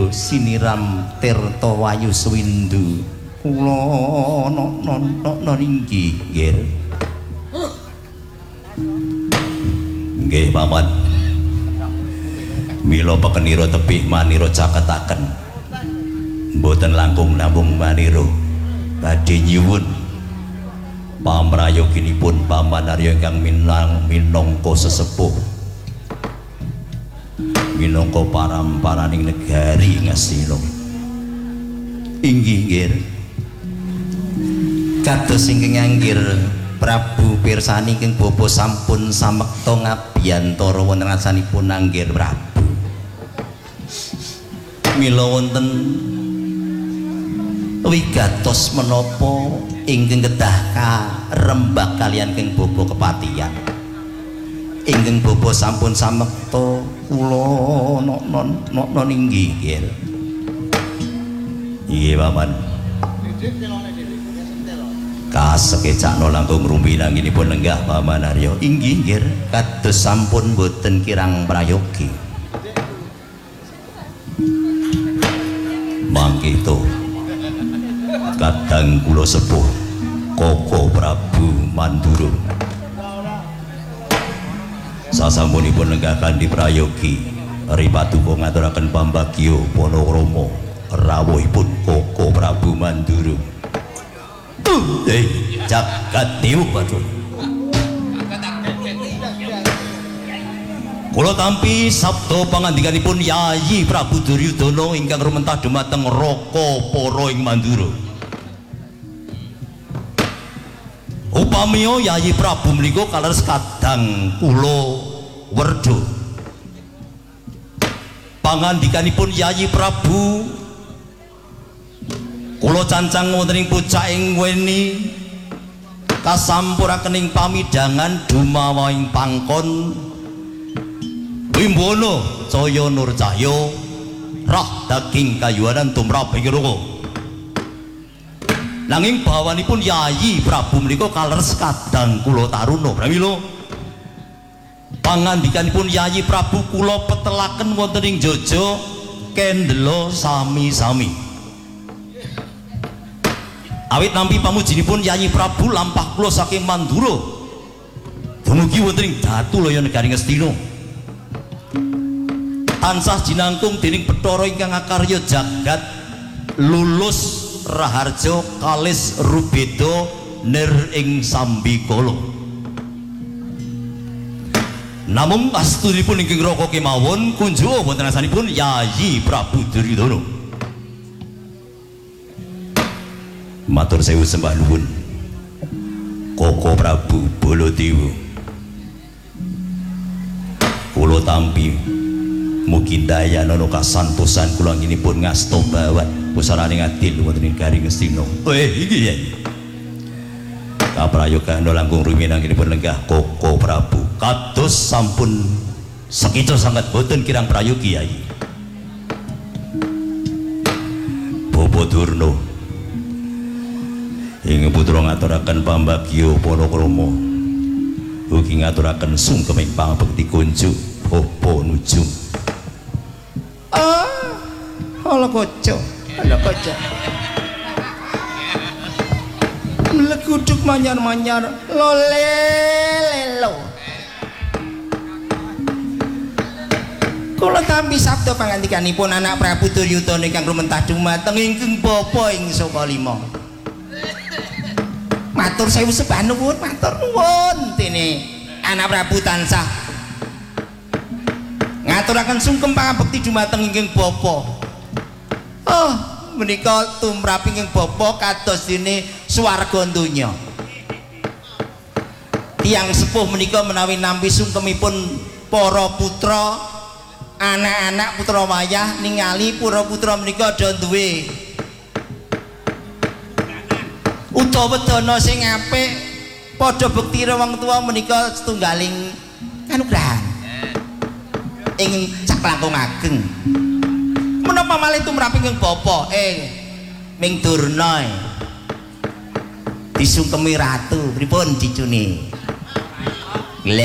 Indra siniram tirta wayu swindu kula no inggih nggih paman mila pekenira tebih manira caketaken mboten langkung namung manira badhe nyuwun pamrayoginipun paman Arya ingkang minangka sesepuh minangka paramparaning negari Ngastina inggih nggih kados ingkang anggir Prabu pirsani ingkang bapa sampun samekta ngabiyantara wonten rasanipun anggir Prabu mila wonten wigatos menapa ingkang kedah karembak kalian ingkang bapa kepatihan ingkang bapa sampun samekta kula non inggih nggih paman kasekecakno langkung rumpi nanginipun lenggah paman Arya inggih nggih kados sampun boten kirang prayogi mangkito kadang kula sepuh Koko Prabu Mandura sasampunipun lenggah kanthi prayogi Ripatuko ngaturaken pambagya Panakrama rawuhipun Koko Prabu Mandura jagat dewa waduh kula tampi sabda pangandikanipun Yayi Prabu Duryudana ingkang rumentah dumateng Raka para ing Mandura upamiya Yayi Prabu menika kaleres kadang kula werda pangandikanipun Yayi Prabu kula cancang wonten ing pucaking weni kasampuraken ing pamidangan dumawa ing pangkon Wimbana Caya Nur Cahya rah daging kayuanan tumrap ing roko nanging bawanipun Yayi Prabu menika kaleres kadang kula taruna pramila pangandikanipun Yayi Prabu kula petelaken wonten ing Jaja kendela sami-sami awit nampi pamujinipun Yayi Prabu lampah kula saking Mandura dumugi wonten ing Datulaya negari Ngastina tansah jinangkung dening Bathara ingkang akarya jagat lulus Raharja kalis rubeda nir ing Sambikala namung astunipun inggih raka kemawon kunjuk wonten asanipun Yayi Prabu Duryudana matur sewu sembah nuwun Koko Prabu Baladewa kula tampi mugi dayana kasantosan kula nginipun ngasta bawat pusaraning adil wonten ing Negari Ngastina iki ya kaprayogana langkung rumiyin nginipun lenggah Koko Prabu kados sampun sekica sanget boten kirang prayogi Yayi Bapa Durna ing putra ngaturaken pambagya Panakrama ugi ngaturaken sungkeming pangabekti kunjuk Bapa Nujung ala kaca mleguduk manyar-manyar lolelo kula tampi sabda pangandikanipun anak Prabu Duryudana ingkang rumentah dumateng ingkang bapa ing Sokalima matur sewu sembah nuwun matur nuwun dene anak Prabu tansah ngaturaken sungkem pangabekti dumateng ingkang bapa menika tumrap ingkang bapa kados dene swarga donya tiyang sepuh menika menawi nampi sungkemipun para putra anak-anak putra wayah ningali putra-putra menika ada duwe utawa dana sing apik padha bekti wong tuwa menika setunggaling kanugrahan ing caklangkung ageng menapa malih tumrap ingkang bapa Ming Durna disungkemi ratu pripun cicune